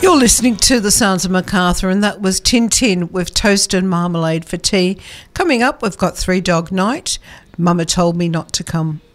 You're listening to The Sounds of MacArthur, and that was Tin Tin with toast and marmalade for tea. Coming up, we've got Three Dog Night, Mama Told Me Not to Come.